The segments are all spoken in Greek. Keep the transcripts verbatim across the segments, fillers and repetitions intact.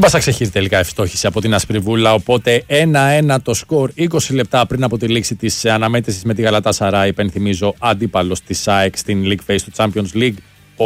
Μπασαξεχήρ τελικά ευστόχησε από την Ασπριβούλα, οπότε ένα ένα το σκορ είκοσι λεπτά πριν από τη λήξη της αναμέτρησης με τη Γαλατάσαράι. Υπενθυμίζω, αντίπαλος της ΑΕΚ στην League Phase του Champions League.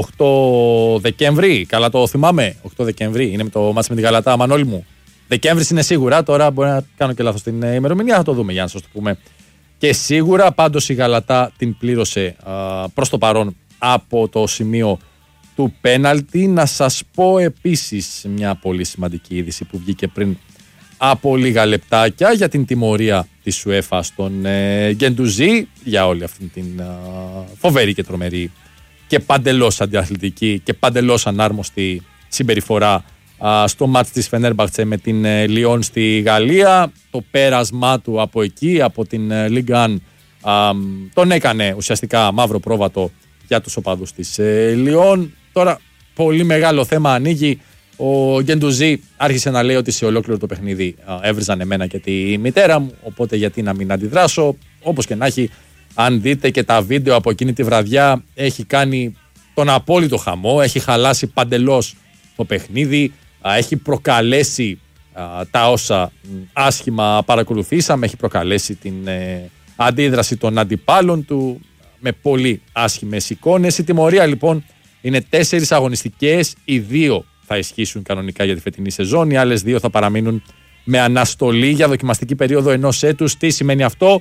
οκτώ Δεκέμβρη, καλά το θυμάμαι. οκτώ Δεκέμβρη είναι με το μάτς με τη Γαλατά, Μανώλη μου. Δεκέμβρης είναι σίγουρα, τώρα μπορεί να κάνω και λάθος την ημερομηνία, θα το δούμε για να σας το πούμε. Και σίγουρα πάντως η Γαλατά την πλήρωσε α, προς το παρόν από το σημείο του πέναλτι. Να σας πω επίσης μια πολύ σημαντική είδηση που βγήκε πριν από λίγα λεπτάκια για την τιμωρία της UEFA στον ε, Γκεντουζή για όλη αυτή την α, φοβερή και τρομερή και παντελώς αντιαθλητική και παντελώς ανάρμοστη συμπεριφορά α, στο μάτς της Φενέρμπαχτσε με την ε, Λιόν στη Γαλλία. Το πέρασμά του από εκεί, από την ε, Ligue ένα, α, τον έκανε ουσιαστικά μαύρο πρόβατο για τους οπαδούς της ε, Λιόν. Τώρα πολύ μεγάλο θέμα ανοίγει. Ο Γκεντουζή άρχισε να λέει ότι σε ολόκληρο το παιχνίδι α, έβριζαν εμένα και τη μητέρα μου, οπότε γιατί να μην αντιδράσω. Όπως και να έχει, αν δείτε και τα βίντεο από εκείνη τη βραδιά, έχει κάνει τον απόλυτο χαμό, έχει χαλάσει παντελώς το παιχνίδι, α, έχει προκαλέσει α, τα όσα άσχημα παρακολουθήσαμε, έχει προκαλέσει την ε, αντίδραση των αντιπάλων του με πολύ άσχημες εικόνες. Η τιμωρία λοιπόν είναι τέσσερις αγωνιστικές, οι δύο θα ισχύσουν κανονικά για τη φετινή σεζόν, οι άλλες δύο θα παραμείνουν με αναστολή για δοκιμαστική περίοδο ενός έτους. Τι σημαίνει αυτό?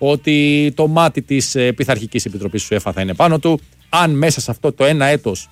Ότι το μάτι της Πειθαρχικής Επιτροπής του UEFA θα είναι πάνω του. Αν μέσα σε αυτό το ένα έτος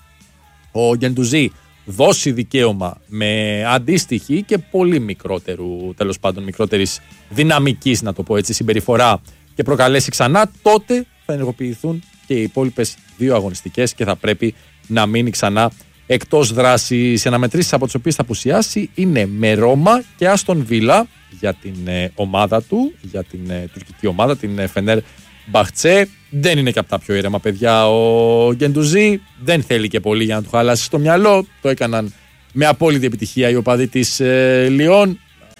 ο Γκεντουζή δώσει δικαίωμα με αντίστοιχη και πολύ μικρότερου, τέλος πάντων μικρότερης δυναμικής, να το πω έτσι, συμπεριφορά και προκαλέσει ξανά, τότε θα ενεργοποιηθούν και οι υπόλοιπες δύο αγωνιστικές και θα πρέπει να μείνει ξανά εκτός δράσης. Οι αναμετρήσεις από τις οποίες θα απουσιάσει είναι με Ρώμα και Άστον Βίλα για την ε, ομάδα του, για την ε, τουρκική ομάδα, την ε, Φενέρ Μπαχτσέ. Δεν είναι και από τα πιο ήρεμα παιδιά ο Γκεντουζή, δεν θέλει και πολύ για να του χαλάσει στο μυαλό. Το έκαναν με απόλυτη επιτυχία οι οπαδοί της ε, Λιόν,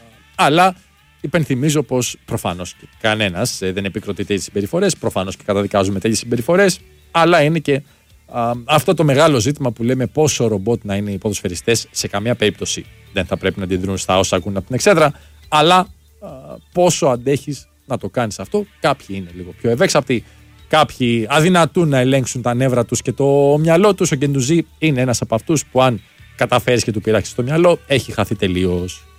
αλλά υπενθυμίζω πως προφανώς και κανένας ε, δεν επικροτεί τέτοιες συμπεριφορές, προφανώς και καταδικάζουμε τέτοιες συμπεριφορές, αλλά είναι και α, αυτό το μεγάλο ζήτημα που λέμε πόσο ρομπότ να είναι οι ποδοσφαιριστές. Σε καμία περίπτωση δεν θα πρέπει να αντιδρούν στα όσα ακούν από την εξέδρα, αλλά α, πόσο αντέχεις να το κάνεις αυτό. Κάποιοι είναι λίγο πιο ευέξαπτοι, κάποιοι αδυνατούν να ελέγξουν τα νεύρα τους και το μυαλό τους. Ο Γκεντουζή είναι ένας από αυτούς που αν καταφέρεις και του πειράξεις το μυαλό, έχει χαθεί τελείως.